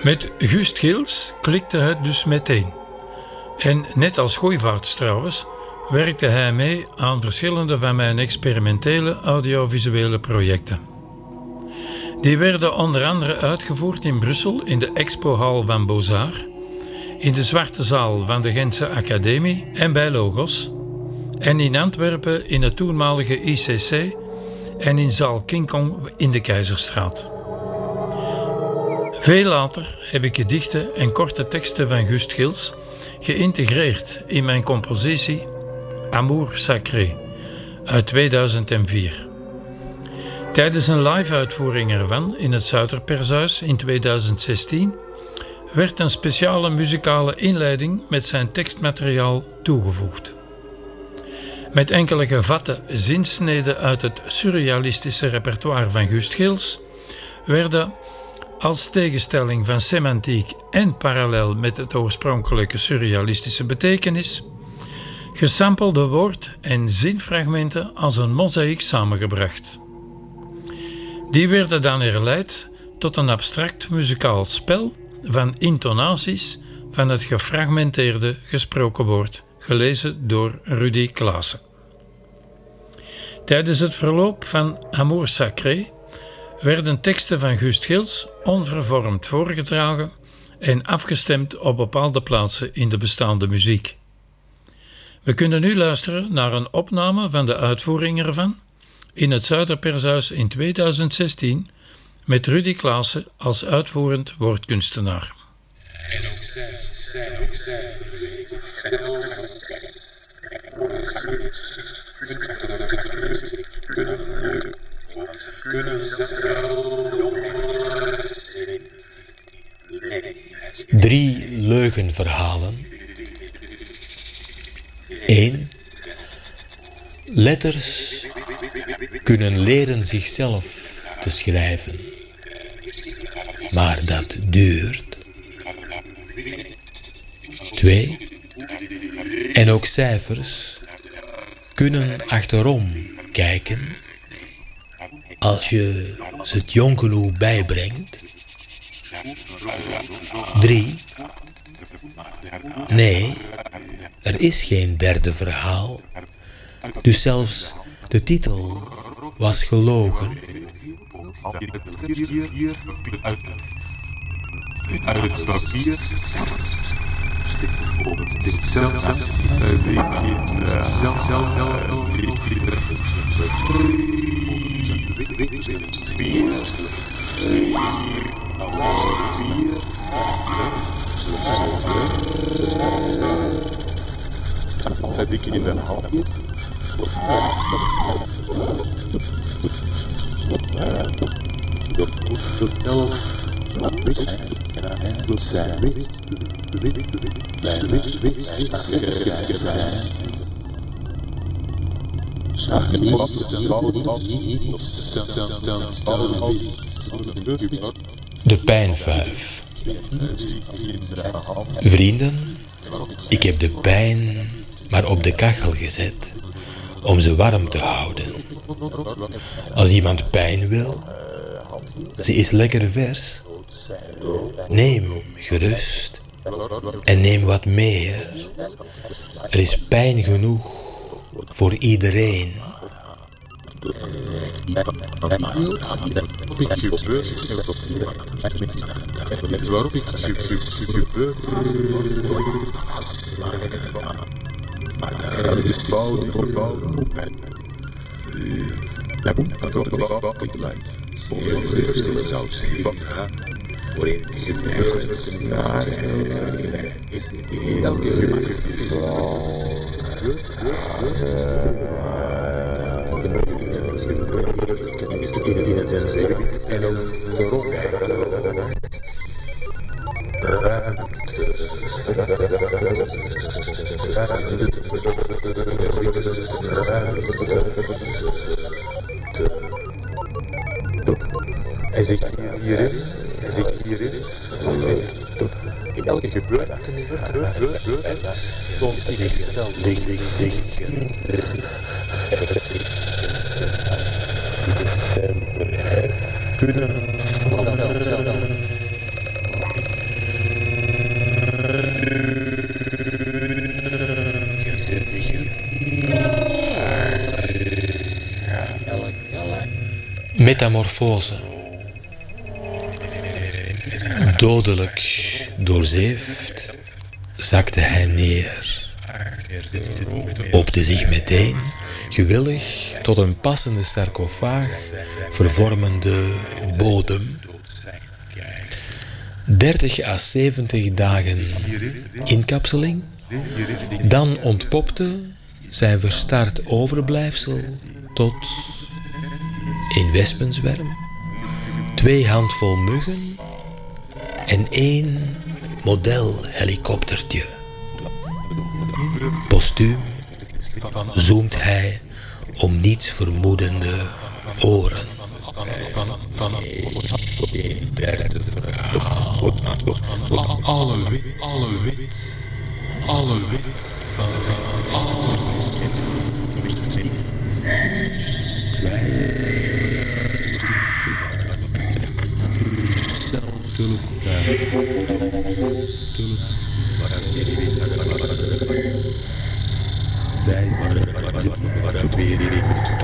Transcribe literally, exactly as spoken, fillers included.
Met Gust Geels klikte het dus meteen. En net als Gooivaarts trouwens, werkte hij mee aan verschillende van mijn experimentele audiovisuele projecten. Die werden onder andere uitgevoerd in Brussel in de expohal van Beaux-Arts, in de Zwarte Zaal van de Gentse Academie en bij Logos, en in Antwerpen in het toenmalige I C C en in zaal King Kong in de Keizerstraat. Veel later heb ik gedichten en korte teksten van Gust Geels geïntegreerd in mijn compositie Amour Sacré uit tweeduizend vier. Tijdens een live-uitvoering ervan in het Suiterpershuis in tweeduizend zestien werd een speciale muzikale inleiding met zijn tekstmateriaal toegevoegd. Met enkele gevatte zinsneden uit het surrealistische repertoire van Gust Geels werden, als tegenstelling van semantiek en parallel met het oorspronkelijke surrealistische betekenis, gesampelde woord- en zinfragmenten als een mozaïek samengebracht. Die werden dan herleid tot een abstract muzikaal spel van intonaties van het gefragmenteerde gesproken woord, gelezen door Rudy Klaassen. Tijdens het verloop van Amour Sacré werden teksten van Gust Geels onvervormd voorgedragen en afgestemd op bepaalde plaatsen in de bestaande muziek. We kunnen nu luisteren naar een opname van de uitvoering ervan in het Suiterpershuis in tweeduizend zestien met Rudy Klaassen als uitvoerend woordkunstenaar. En ook zij, zij, ook zij, Drie leugenverhalen. Eén. Letters kunnen leren zichzelf te schrijven, maar dat duurt. Twee. En ook cijfers kunnen achterom kijken als je ze het jongeloe bijbrengt. Drie. Nee, er is geen derde verhaal, dus zelfs de titel was gelogen. Uit het papier heb ik in de hand. Elf. Dat zijn wit, wit, wit, bij wit, wit, schrijven. Zag je niet, De pijnvuif. Vrienden, ik heb de pijn maar op de kachel gezet om ze warm te houden. Als iemand pijn wil, ze is lekker vers. Neem gerust en neem wat meer. Er is pijn genoeg voor iedereen. Waarop ik gebeurd is bouwen, bouwen, zou zeggen van waarin gebeurt naar in elke en dan waarom hij zegt hierin, hij zegt hierin, in elke gebeurtenis stond in Excel, ding, ding, ding. Stem verheft kunnen van Metamorfose. Dodelijk doorzeefd zakte hij neer. Opte zich meteen, gewillig, tot een passende sarcofaag vervormende bodem. dertig à zeventig dagen inkapseling, dan ontpopte zijn verstard overblijfsel tot een wespenzwerm, twee handvol muggen en één modelhelikoptertje. Postuum zoemt hij om niets vermoedende oren. Alle wit, alle wit, alle wit, alle wit. Tulp, tulp, tulp.